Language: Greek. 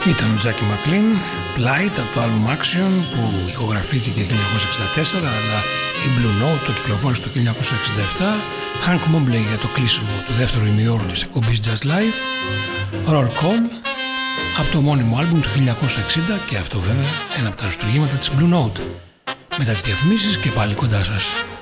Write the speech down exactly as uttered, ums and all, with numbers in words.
Ήταν ο Τζάκι Μακλίν, Plight από το album Action που ηχογραφήθηκε χίλια εννιακόσια εξήντα τέσσερα, αλλά η Blue Note το κυκλοφόρησε το χίλια εννιακόσια εξήντα επτά. Hank Mobley για το κλείσιμο του δεύτερου ημιώρου της εκπομπής Just Live. Roll Call από το μόνιμο album του χίλια εννιακόσια εξήντα, και αυτό βέβαια ένα από τα αριστουργήματα της Blue Note. Μετά τις διαφημίσεις και πάλι κοντά σας.